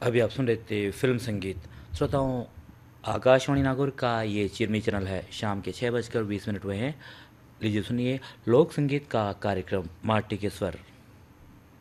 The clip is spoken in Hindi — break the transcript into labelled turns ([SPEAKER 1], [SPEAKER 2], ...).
[SPEAKER 1] अभी आप सुन रहे थे फिल्म संगीत। श्रोताओं, आकाशवाणी नागौर का ये चिरमी चैनल है। शाम के 6:20 हुए हैं। लीजिए सुनिए लोक संगीत का कार्यक्रम माटी के स्वर।